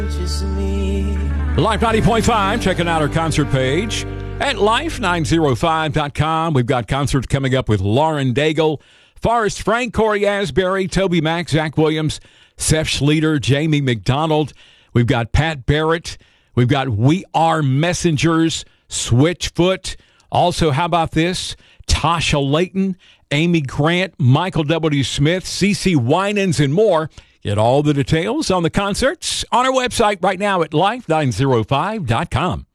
Life 90.5, checking out our concert page at life905.com. We've got concerts coming up with Lauren Daigle, Forrest Frank, Corey Asbury, Toby Mac, Zach Williams, Seth Schleter, Jamie McDonald. We've got Pat Barrett. We've got We Are Messengers, Switchfoot. Also, how about this? Tasha Layton, Amy Grant, Michael W. Smith, CeCe Winans, and more. Get all the details on the concerts on our website right now at life905.com.